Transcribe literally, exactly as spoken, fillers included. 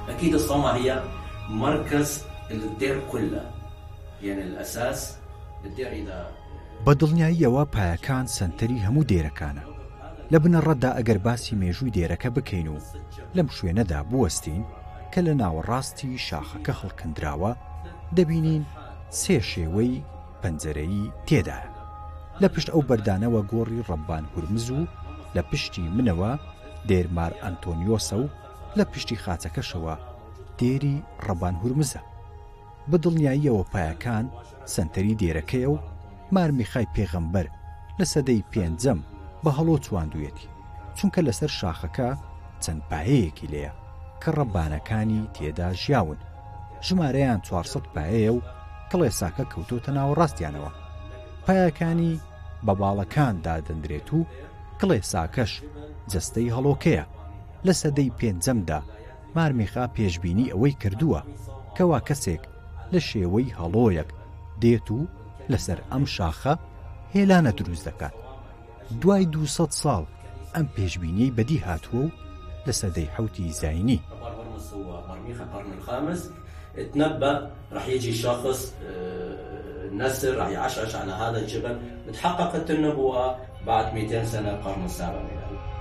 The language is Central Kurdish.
أكيد الصومعة هي مركز الدير كله، يعني الأساس الدير. إذا بەدڵنیاییەوە پایەکان سەنتەری هەموو دێرەکانە. لە بنەڕەتدا ئەگەر باسی مێژووی دێرەکە بکەین و لەم شوێنەدا بوەستین کە لە ناوەڕاستی شاخەکە هەڵکەندراوە، دەبینین سێ شێوەی پەنجەرەیی تێدایە. لە پشت ئەو بەردانەوە گۆڕی ڕەبان هورمز و لە پشتی منەوە دێر مار ئەنتۆنیۆسە و لە پشتی خاچەکەشەوە دێری ڕەبان هورمزە. بەدڵنیاییەوە پایەکان سەنتەری دێرەکەیە و مارمیخای پێغەمبەر لە سەدەی پێنجەم بە هەڵۆ چواندوێتی، چونکە لەسەر شاخەکە چەند پایەیەکی لێیە کە ڕەبانەکانی تێدا ژیاون. ژمارەیان چوارسەد پایەیە و کڵێساکە کەوتۆتە ناوەڕاستیانەوە. پایەکانی بە باڵەکان دادەندرێت و کڵێساکەش جەستەی هەڵۆکەیە. لە سەدەی پێنجەمدا مارمیخا پێشبینی ئەوەی کردووە کەوا کەسێک لە شێوەی هەڵۆیەک دێت و لەسەر ئەم شاخە هێلانە دروست دەکات. دوای دووسەد ساڵ ئەم پێشبینیەی بەدی هاتووە و لە سەدەی حوتی زاینی القرن الخامس تنبأ راح يجي شخص نسر راح يعشعش على هذا الجبل. تحققت النبوة بعد مئتين سنة القرن السابع ميلادي.